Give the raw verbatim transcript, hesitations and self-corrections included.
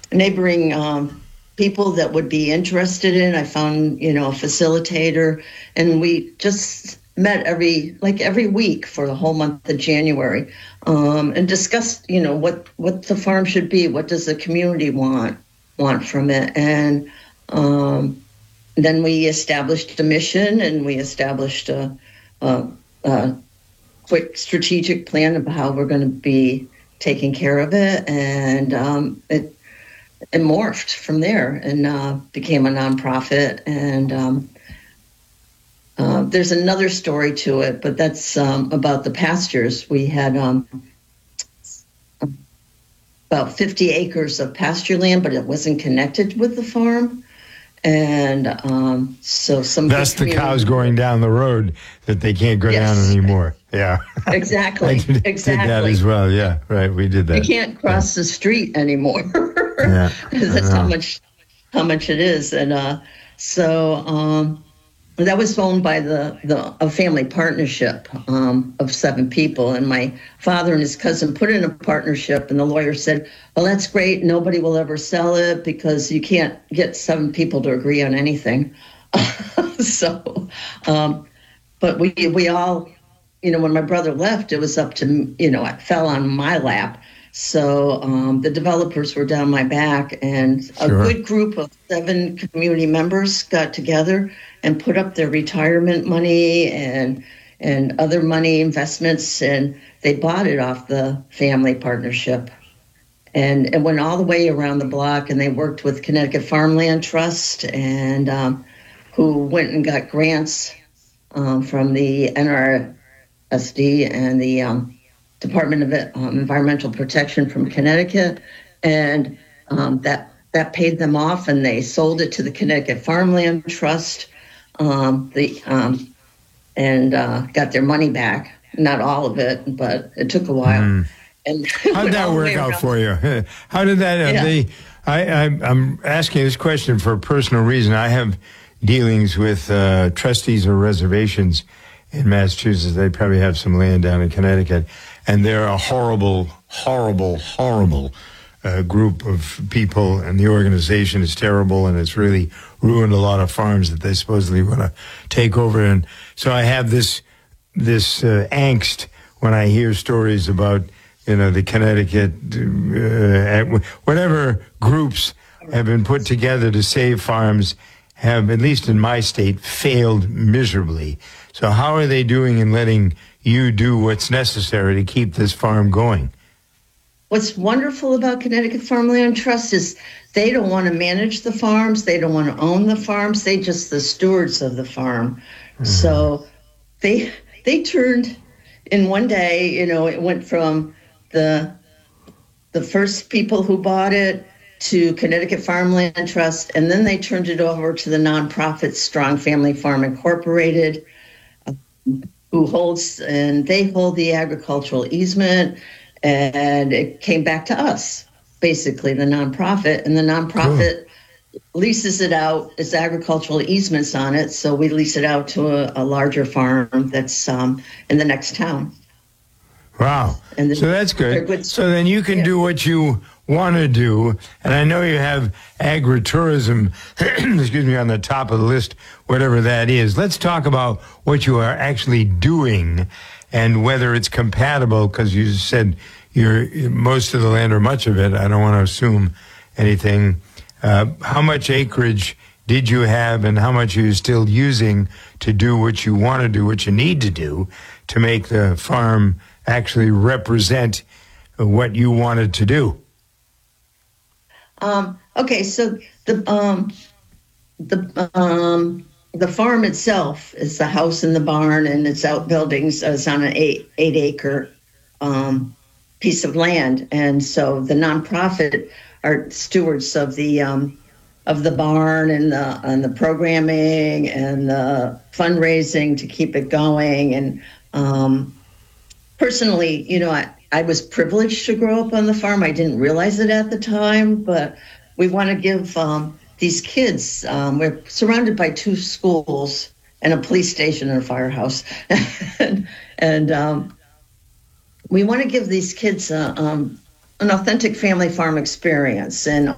neighboring um, people that would be interested in. I found, you know, a facilitator, and we just met every like every week for the whole month of January, um, and discussed, you know, what what the farm should be, what does the community want want from it, and um, then we established a mission, and we established a, a, a quick strategic plan of how we're going to be taking care of it, and um, it, it morphed from there and uh, became a nonprofit. And um, uh, there's another story to it, but that's um, about the pastures. We had um, about fifty acres of pasture land, but it wasn't connected with the farm. And um, so some that's the cows going down the road that they can't go yes. down anymore. Yeah, exactly. I did, exactly. did that as well. Yeah, right. We did that. You can't cross yeah. the street anymore. Yeah, that's how much how much it is. And uh, so um, that was owned by the, the a family partnership um, of seven people. And my father and his cousin put in a partnership, and the lawyer said, well, that's great. Nobody will ever sell it because you can't get seven people to agree on anything. so, um, but we we all, you know, when my brother left, it was up to, you know, it fell on my lap. So um, the developers were down my back, and a sure. good group of seven community members got together and put up their retirement money and and other money investments, and they bought it off the family partnership. And it went all the way around the block, and they worked with Connecticut Farmland Trust, and um, who went and got grants um, from the N R S D and the um, Department of um, Environmental Protection from Connecticut, and um, that that paid them off, and they sold it to the Connecticut Farmland Trust, um, the um, and uh, got their money back. Not all of it, but it took a while. Mm. And how did that work out for you? How did that? Uh, yeah. they, I, I, I'm asking this question for a personal reason. I have dealings with uh, trustees of reservations in Massachusetts. They probably have some land down in Connecticut, and they're a horrible, horrible, horrible uh, group of people, and the organization is terrible, and it's really ruined a lot of farms that they supposedly want to take over. And so I have this this uh, angst when I hear stories about, you know, the Connecticut, uh, whatever groups have been put together to save farms have, at least in my state, failed miserably. So how are they doing in letting you do what's necessary to keep this farm going? What's wonderful about Connecticut Farmland Trust is they don't want to manage the farms. They don't want to own the farms. They just the stewards of the farm. Mm-hmm. So they they turned in one day, you know, it went from the the first people who bought it to Connecticut Farmland Trust, and then they turned it over to the nonprofit Strong Family Farm Incorporated, um, who holds, and they hold the agricultural easement, and it came back to us, basically, the nonprofit, and the nonprofit cool. leases it out as agricultural easements on it, so we lease it out to a, a larger farm that's um, in the next town. Wow. And so that's good. good. So then you can yeah. do what you want to do. And I know you have agritourism, excuse me, on the top of the list, whatever that is. Let's talk about what you are actually doing and whether it's compatible, because you said you're most of the land or much of it. I don't want to assume anything. Uh, how much acreage did you have, and how much are you still using to do what you want to do, what you need to do to make the farm actually represent what you wanted to do? Um, okay, so the um, the um, the farm itself is the house and the barn and its outbuildings. It's on an eight eight acre um, piece of land, and so the nonprofit are stewards of the um, of the barn and the and the programming and the fundraising to keep it going. And um, personally, you know, I. I was privileged to grow up on the farm. I didn't realize it at the time, but we want to give um, these kids, um, we're surrounded by two schools and a police station and a firehouse. and and um, we want to give these kids uh, um, an authentic family farm experience. And